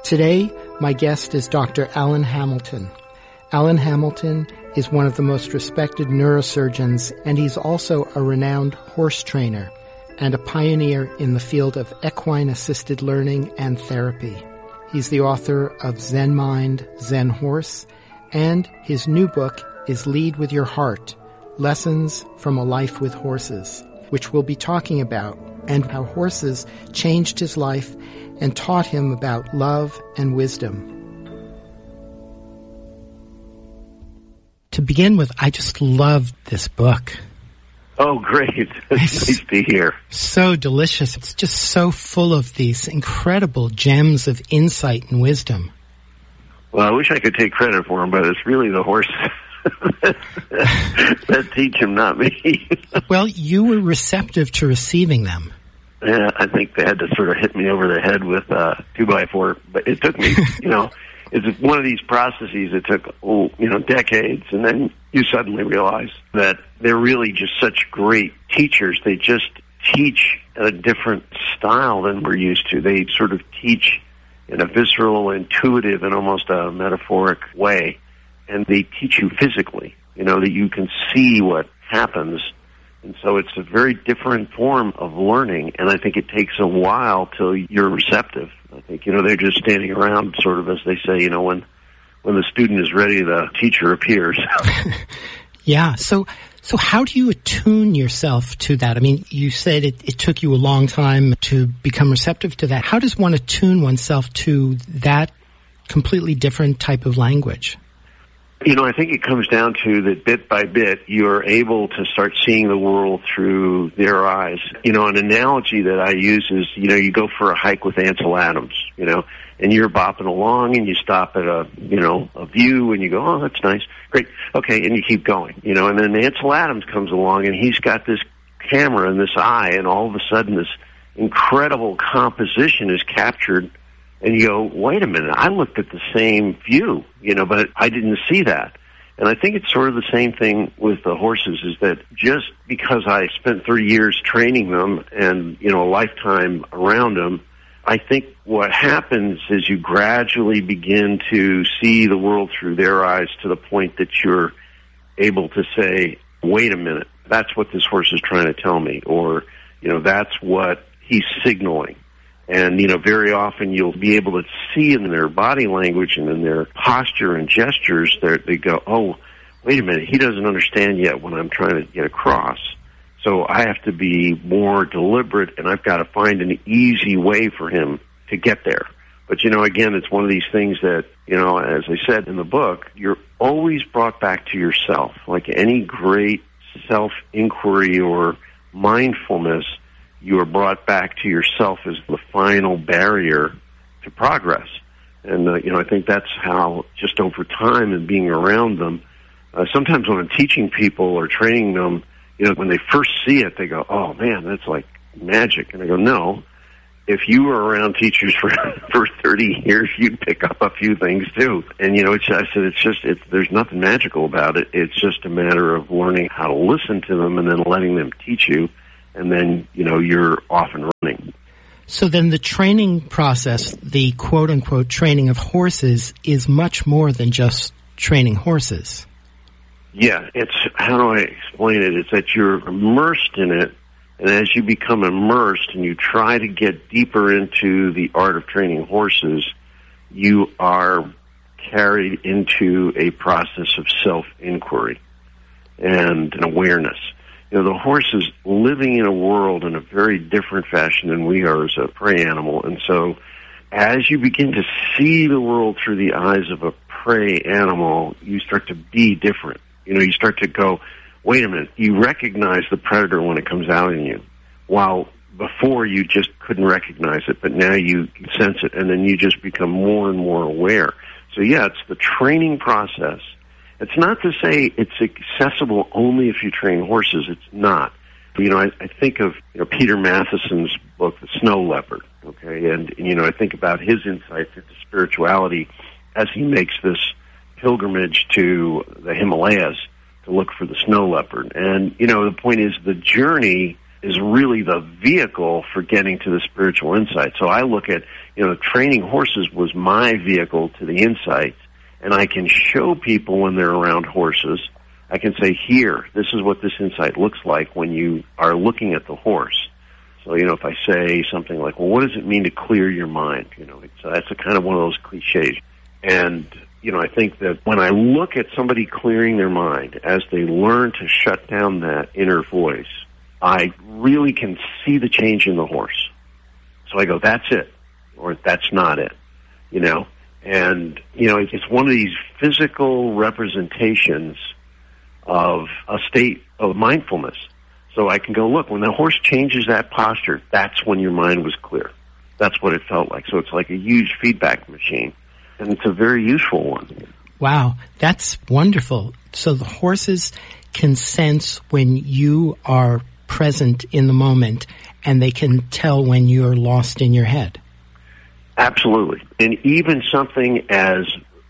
Today, my guest is Dr. Alan Hamilton. Alan Hamilton is one of the most respected neurosurgeons, and he's also a renowned horse trainer and a pioneer in the field of equine-assisted learning and therapy. He's the author of Zen Mind, Zen Horse, and his new book is Lead with Your Heart, Lessons from a Life with Horses, which we'll be talking about, and how horses changed his life and taught him about love and wisdom. To begin with, I just loved this book. Oh, great. It's nice to hear. So delicious. It's just so full of these incredible gems of insight and wisdom. Well, I wish I could take credit for them, but it's really the horses that teach them, not me. Well, you were receptive to receiving them. Yeah, I think they had to sort of hit me over the head with a 2x4, but it took me, it's one of these processes that took, decades, and then you suddenly realize that they're really just such great teachers. They just teach at a different style than we're used to. They sort of teach in a visceral, intuitive, and almost a metaphoric way, and they teach you physically, that you can see what happens. And so it's a very different form of learning, and I think it takes a while till you're receptive. I think, they're just standing around sort of, as they say, when the student is ready, the teacher appears. Yeah, so how do you attune yourself to that? I mean, you said it took you a long time to become receptive to that. How does one attune oneself to that completely different type of language? I think it comes down to that bit by bit, you're able to start seeing the world through their eyes. An analogy that I use is, you go for a hike with Ansel Adams, and you're bopping along and you stop at a view and you go, oh, that's nice. Great. Okay. And you keep going, and then Ansel Adams comes along and he's got this camera and this eye, and all of a sudden this incredible composition is captured. And you go, wait a minute, I looked at the same view, but I didn't see that. And I think it's sort of the same thing with the horses, is that just because I spent 30 years training them and, a lifetime around them, I think what happens is you gradually begin to see the world through their eyes to the point that you're able to say, wait a minute, that's what this horse is trying to tell me, or, that's what he's signaling. And, very often you'll be able to see in their body language and in their posture and gestures that they go, oh, wait a minute, he doesn't understand yet what I'm trying to get across. So I have to be more deliberate, and I've got to find an easy way for him to get there. But, again, it's one of these things that, as I said in the book, you're always brought back to yourself. Like any great self-inquiry or mindfulness, you are brought back to yourself as the final barrier to progress. And, I think that's how, just over time and being around them, sometimes when I'm teaching people or training them, when they first see it, they go, oh, man, that's like magic. And I go, no, if you were around teachers for 30 years, you'd pick up a few things, too. And, there's nothing magical about it. It's just a matter of learning how to listen to them and then letting them teach you. And then, you're off and running. So then the training process, the quote-unquote training of horses, is much more than just training horses. Yeah, how do I explain it? It's that you're immersed in it, and as you become immersed and you try to get deeper into the art of training horses, you are carried into a process of self-inquiry and an awareness. The horse is living in a world in a very different fashion than we are as a prey animal. And so as you begin to see the world through the eyes of a prey animal, you start to be different. You start to go, wait a minute, you recognize the predator when it comes out in you, while before you just couldn't recognize it, but now you can sense it, and then you just become more and more aware. So yeah, it's the training process. It's not to say it's accessible only if you train horses. It's not. I think of Peter Matheson's book, The Snow Leopard, okay? And I think about his insights into spirituality as he makes this pilgrimage to the Himalayas to look for the snow leopard. And, the point is the journey is really the vehicle for getting to the spiritual insight. So I look at, training horses was my vehicle to the insight, and I can show people when they're around horses, I can say, here, this is what this insight looks like when you are looking at the horse. So, if I say something like, well, what does it mean to clear your mind? So that's a kind of one of those cliches. And, I think that when I look at somebody clearing their mind, as they learn to shut down that inner voice, I really can see the change in the horse. So I go, that's it, or that's not it, And, it's one of these physical representations of a state of mindfulness. So I can go, look, when the horse changes that posture, that's when your mind was clear. That's what it felt like. So it's like a huge feedback machine, and it's a very useful one. Wow, that's wonderful. So the horses can sense when you are present in the moment, and they can tell when you're lost in your head. Absolutely. And even something as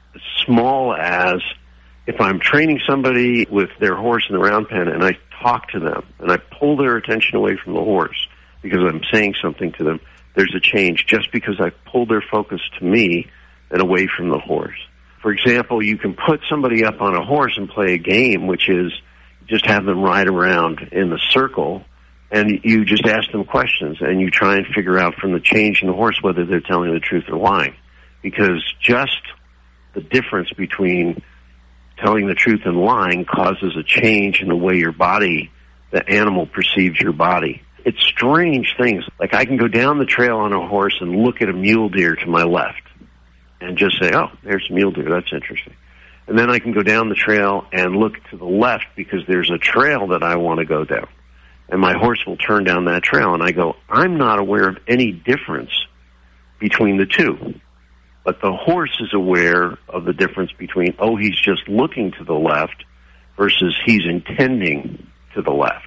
small as if I'm training somebody with their horse in the round pen and I talk to them and I pull their attention away from the horse because I'm saying something to them, there's a change just because I pulled their focus to me and away from the horse. For example, you can put somebody up on a horse and play a game, which is just have them ride around in the circle, and you just ask them questions, and you try and figure out from the change in the horse whether they're telling the truth or lying. Because just the difference between telling the truth and lying causes a change in the way your body, the animal, perceives your body. It's strange things. Like I can go down the trail on a horse and look at a mule deer to my left and just say, oh, there's a mule deer. That's interesting. And then I can go down the trail and look to the left because there's a trail that I want to go down. And my horse will turn down that trail. And I go, I'm not aware of any difference between the two. But the horse is aware of the difference between, oh, he's just looking to the left versus he's intending to the left.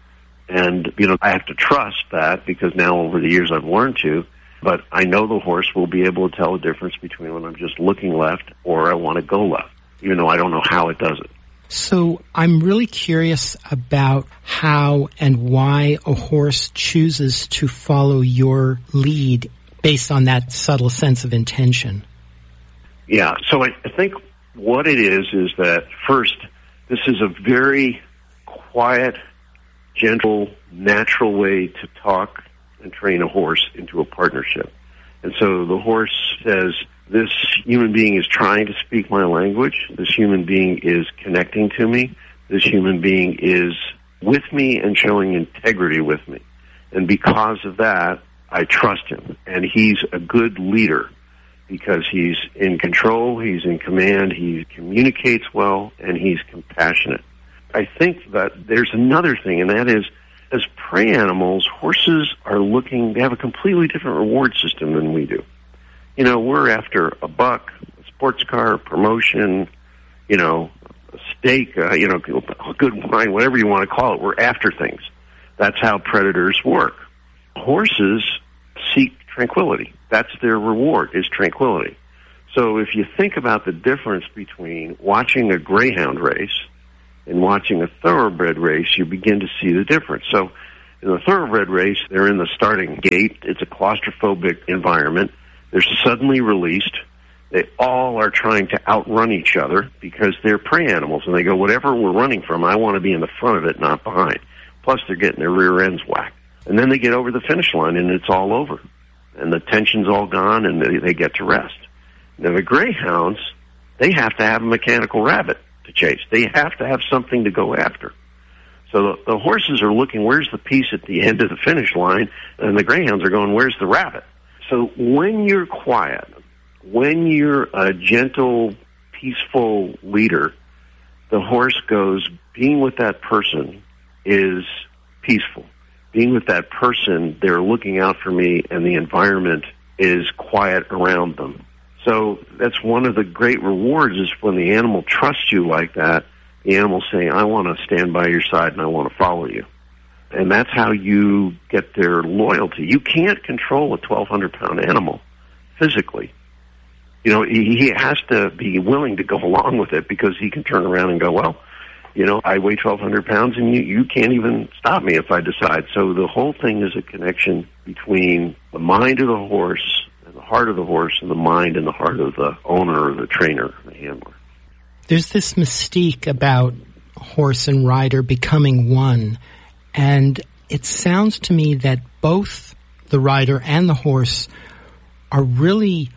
And, I have to trust that because now over the years I've learned to, but I know the horse will be able to tell the difference between when I'm just looking left or I want to go left, even though I don't know how it does it. So I'm really curious about how and why a horse chooses to follow your lead based on that subtle sense of intention. Yeah, so I think what it is that, first, this is a very quiet, gentle, natural way to talk and train a horse into a partnership. And so the horse says, this human being is trying to speak my language. This human being is connecting to me. This human being is with me and showing integrity with me. And because of that, I trust him. And he's a good leader because he's in control, he's in command, he communicates well, and he's compassionate. I think that there's another thing, and that is, as prey animals, horses are they have a completely different reward system than we do. We're after a buck, a sports car, a promotion, a steak, a good wine, whatever you want to call it. We're after things. That's how predators work. Horses seek tranquility. That's their reward, is tranquility. So if you think about the difference between watching a greyhound race and watching a thoroughbred race, you begin to see the difference. So in the thoroughbred race, they're in the starting gate. It's a claustrophobic environment. They're suddenly released. They all are trying to outrun each other because they're prey animals, and they go, whatever we're running from, I want to be in the front of it, not behind. Plus, they're getting their rear ends whacked. And then they get over the finish line, and it's all over. And the tension's all gone, and they get to rest. Now, the greyhounds, they have to have a mechanical rabbit to chase. They have to have something to go after. So the horses are looking, where's the piece at the end of the finish line? And the greyhounds are going, where's the rabbit? So when you're quiet, when you're a gentle, peaceful leader, the horse goes, being with that person is peaceful. Being with that person, they're looking out for me, and the environment is quiet around them. So that's one of the great rewards is when the animal trusts you like that, the animal's saying, I want to stand by your side and I want to follow you. And that's how you get their loyalty. You can't control a 1,200-pound animal physically. He has to be willing to go along with it because he can turn around and go, well, You know, I weigh 1,200 pounds, and you can't even stop me if I decide. So the whole thing is a connection between the mind of the horse and the heart of the horse and the mind and the heart of the owner or the trainer, the handler. There's this mystique about horse and rider becoming one, and it sounds to me that both the rider and the horse are really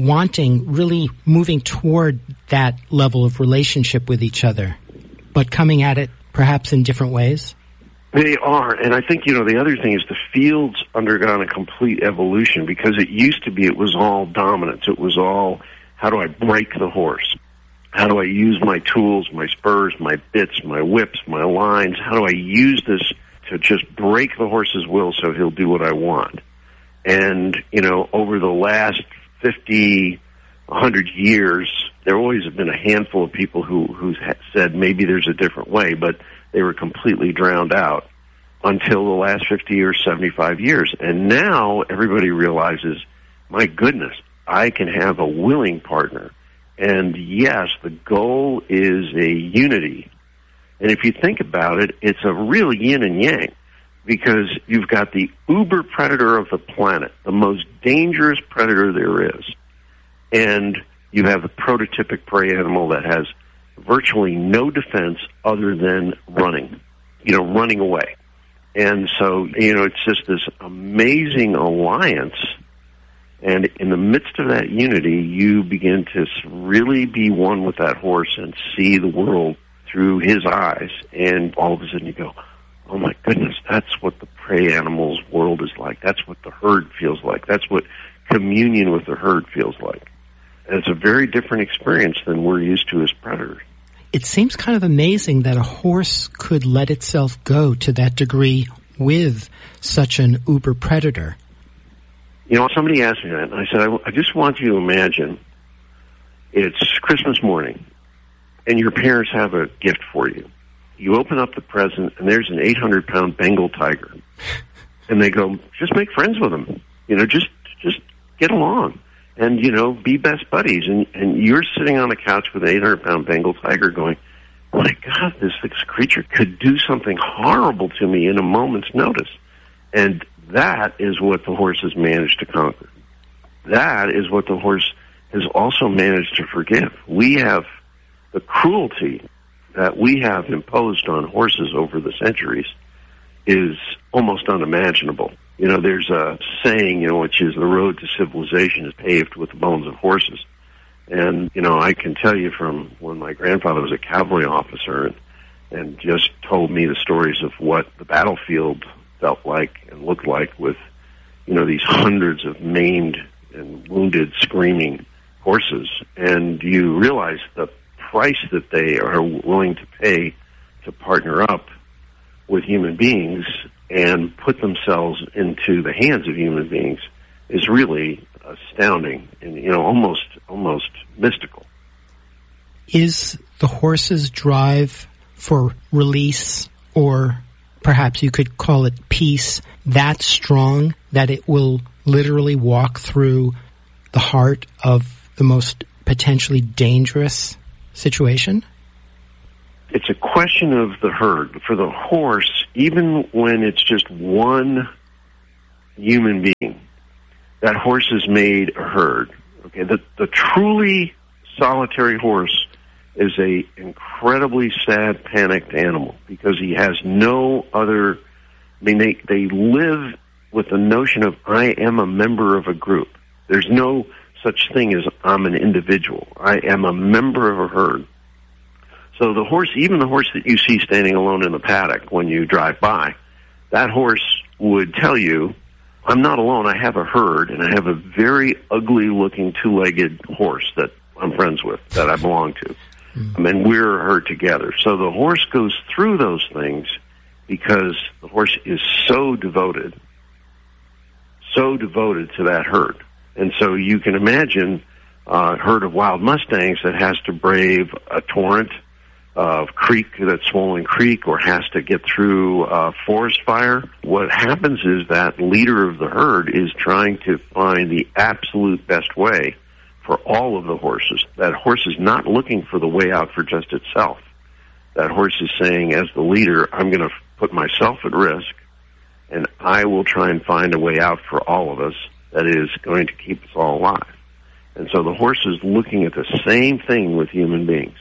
moving toward that level of relationship with each other, but coming at it perhaps in different ways? They are, and I think, the other thing is the field's undergone a complete evolution, because it used to be it was all dominance. It was all, how do I break the horse? How do I use my tools, my spurs, my bits, my whips, my lines? How do I use this to just break the horse's will so he'll do what I want? And, over the last 50, 100 years, there always have been a handful of people who said maybe there's a different way, but they were completely drowned out until the last 50 or 75 years. And now everybody realizes, my goodness, I can have a willing partner. And yes, the goal is a unity. And if you think about it, it's a real yin and yang, because you've got the uber predator of the planet, the most dangerous predator there is. And you have the prototypic prey animal that has virtually no defense other than running away. And so, it's just this amazing alliance. And in the midst of that unity, you begin to really be one with that horse and see the world through his eyes. And all of a sudden you go, oh my goodness, that's what the prey animal's world is like. That's what the herd feels like. That's what communion with the herd feels like. And it's a very different experience than we're used to as predators. It seems kind of amazing that a horse could let itself go to that degree with such an uber predator. Somebody asked me that, and I said, I just want you to imagine it's Christmas morning, and your parents have a gift for you. You open up the present, and there's an 800-pound Bengal tiger. And they go, just make friends with him. Just get along. And, be best buddies. And you're sitting on a couch with an 800-pound Bengal tiger going, my God, this creature could do something horrible to me in a moment's notice. And that is what the horse has managed to conquer. That is what the horse has also managed to forgive. We have the cruelty that we have imposed on horses over the centuries is almost unimaginable. There's a saying, which is the road to civilization is paved with the bones of horses. And, I can tell you from when my grandfather was a cavalry officer and just told me the stories of what the battlefield felt like and looked like with, these hundreds of maimed and wounded, screaming horses. And you realize the price that they are willing to pay to partner up with human beings and put themselves into the hands of human beings is really astounding and, almost mystical. Is the horse's drive for release, or perhaps you could call it peace, that strong that it will literally walk through the heart of the most potentially dangerous situation? It's a question of the herd. For the horse, even when it's just one human being, that horse has made a herd. Okay, the truly solitary horse is a incredibly sad, panicked animal because he has no other. They live with the notion of I am a member of a group. There's no such thing as I'm an individual. I am a member of a herd. So the horse, even the horse that you see standing alone in the paddock when you drive by, that horse would tell you, I'm not alone, I have a herd, and I have a very ugly-looking two-legged horse that I'm friends with, that I belong to. And we're a herd together. So the horse goes through those things because the horse is so devoted to that herd. And so you can imagine a herd of wild Mustangs that has to brave a torrent of creek, that's swollen creek, or has to get through a forest fire. What happens is that leader of the herd is trying to find the absolute best way for all of the horses. That horse is not looking for the way out for just itself. that horse is saying, as the leader, I'm going to put myself at risk, and I will try and find a way out for all of us that is going to keep us all alive. And so the horse is looking at the same thing with human beings.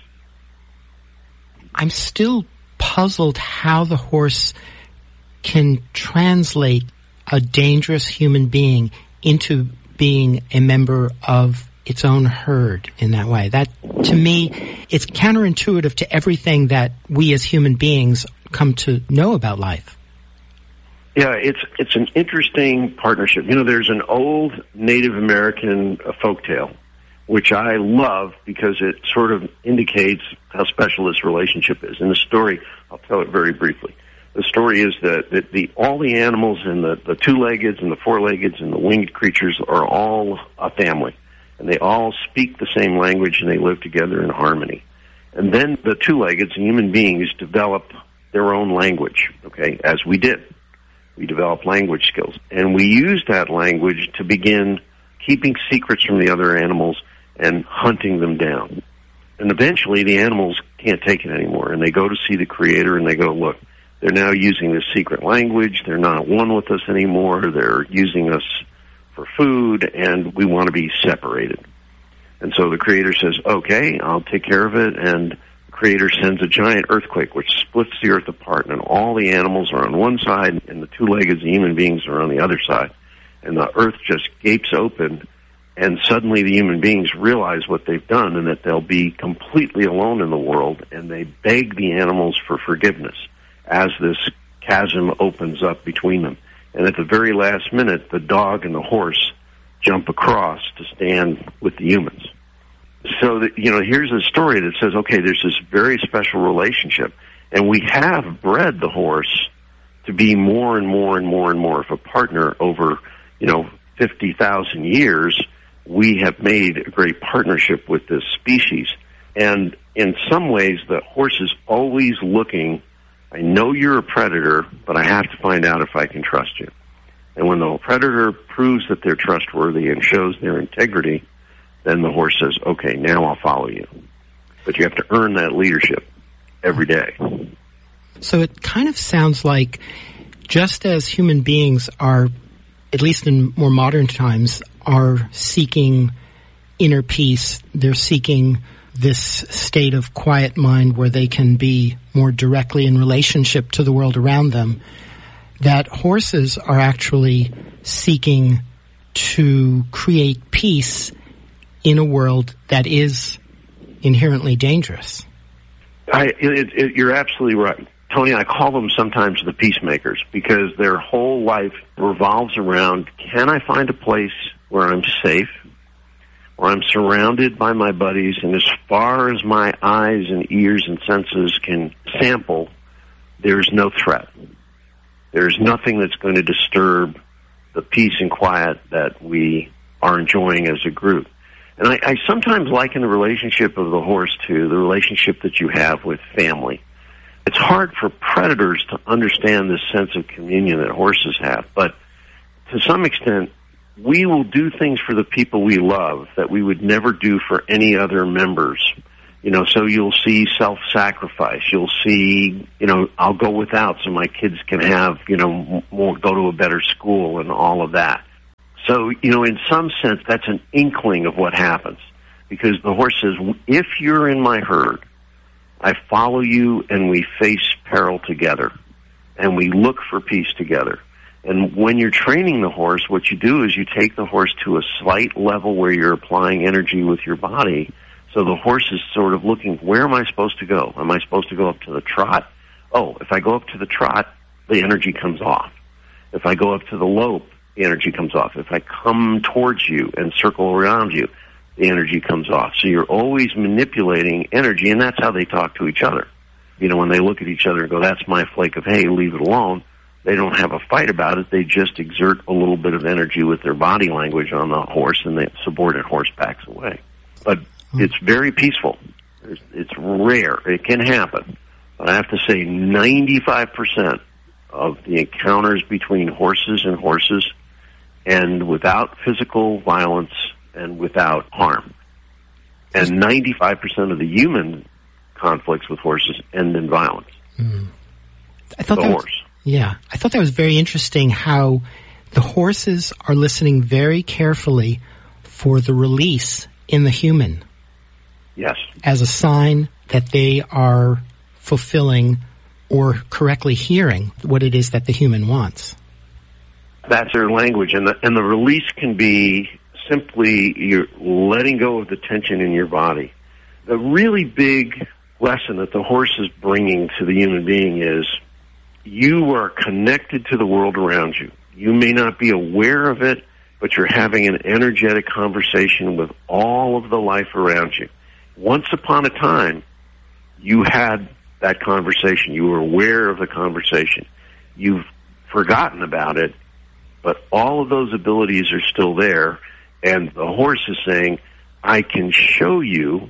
I'm still puzzled how the horse can translate a dangerous human being into being a member of its own herd in that way. That, to me, it's counterintuitive to everything that we as human beings come to know about life. Yeah, it's an interesting partnership. You know, there's an old Native American folktale, which I love because it sort of indicates how special this relationship is. In the story, I'll tell it very briefly. The story is that all the animals and the two-leggeds and the four-leggeds and the winged creatures are all a family, and they all speak the same language and they live together in harmony. And then the two-leggeds, human beings, develop their own language, okay, as we did. We developed language skills, and we used that language to begin keeping secrets from the other animals and hunting them down. And eventually the animals can't take it anymore, and they go to see the Creator, and they go, look, they're now using this secret language. They're not one with us anymore. They're using us for food, and we want to be separated. And so the Creator says, okay, I'll take care of it, and the Creator sends a giant earthquake which splits the earth apart, and all the animals are on one side, and the two-legged human beings are on the other side. And the earth just gapes open, and suddenly the human beings realize what they've done and that they'll be completely alone in the world, and they beg the animals for forgiveness as this chasm opens up between them. And at the very last minute, the dog and the horse jump across to stand with the humans. So that, you know, here's a story that says, okay, there's this very special relationship, and we have bred the horse to be more and more and more and more of a partner over, 50,000 years. We have made a great partnership with this species. And in some ways, the horse is always looking, I know you're a predator, but I have to find out if I can trust you. And when the predator proves that they're trustworthy and shows their integrity, then the horse says, okay, now I'll follow you. But you have to earn that leadership every day. So it kind of sounds like just as human beings are, at least in more modern times, are seeking inner peace, they're seeking this state of quiet mind where they can be more directly in relationship to the world around them, that horses are actually seeking to create peace in a world that is inherently dangerous. You're absolutely right. Tony, I call them sometimes the peacemakers because their whole life revolves around, can I find a place where I'm safe, where I'm surrounded by my buddies, and as far as my eyes and ears and senses can sample, there's no threat. There's nothing that's going to disturb the peace and quiet that we are enjoying as a group. And I sometimes liken the relationship of the horse to the relationship that you have with family. It's hard for predators to understand this sense of communion that horses have, but to some extent, we will do things for the people we love that we would never do for any other members. So you'll see self-sacrifice. You'll see, I'll go without so my kids can have, more, go to a better school and all of that. So, in some sense, that's an inkling of what happens. Because the horse says, if you're in my herd, I follow you and we face peril together. And we look for peace together. And when you're training the horse, what you do is you take the horse to a slight level where you're applying energy with your body. So the horse is sort of looking, where am I supposed to go? Am I supposed to go up to the trot? Oh, if I go up to the trot, the energy comes off. If I go up to the lope, the energy comes off. If I come towards you and circle around you, the energy comes off. So you're always manipulating energy, and that's how they talk to each other. When they look at each other and go, that's my flake of hay, leave it alone, they don't have a fight about it. They just exert a little bit of energy with their body language on the horse, and the subordinate horse backs away. But it's very peaceful. It's rare. It can happen. But I have to say 95% of the encounters between horses and without physical violence and without harm. And 95% of the human conflicts with horses end in violence. I thought The horse. I thought that was very interesting how the horses are listening very carefully for the release in the human Yes. as a sign that they are fulfilling or correctly hearing what it is that the human wants. That's their language, and the release can be simply you're letting go of the tension in your body. The really big lesson that the horse is bringing to the human being is you are connected to the world around you. You may not be aware of it, but you're having an energetic conversation with all of the life around you. Once upon a time, you had that conversation. You were aware of the conversation. You've forgotten about it, but all of those abilities are still there, and the horse is saying, I can show you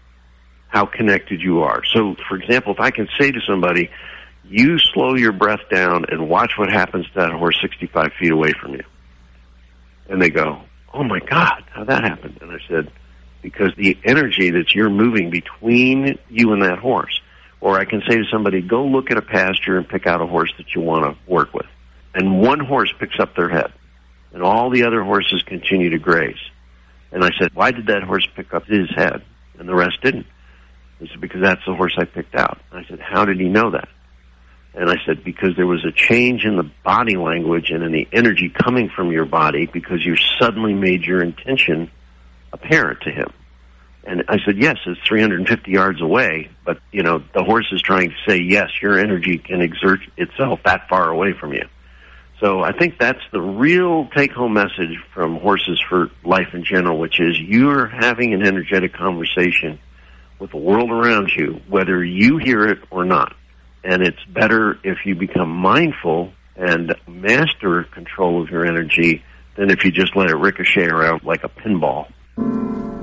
how connected you are. So, for example, if I can say to somebody, you slow your breath down and watch what happens to that horse 65 feet away from you. And they go, oh my God, how'd that happen? And I said, because the energy that you're moving between you and that horse. Or I can say to somebody, go look at a pasture and pick out a horse that you want to work with. And one horse picks up their head, and all the other horses continue to graze. And I said, why did that horse pick up his head and the rest didn't? He said, because that's the horse I picked out. I said, how did he know that? And I said, because there was a change in the body language and in the energy coming from your body because you suddenly made your intention apparent to him. And I said, yes, it's 350 yards away, but, you know, the horse is trying to say, yes, your energy can exert itself that far away from you. So I think that's the real take-home message from horses for life in general, which is you're having an energetic conversation with the world around you, whether you hear it or not. And it's better if you become mindful and master control of your energy than if you just let it ricochet around like a pinball.